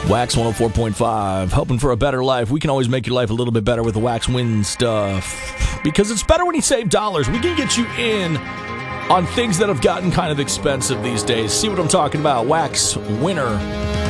Wax 104.5, hoping for a better life. We can always make your life a little bit better with the Wax Win stuff. Because it's better when you save dollars. We can get you in on things that have gotten kind of expensive these days. See what I'm talking about? Wax Winner.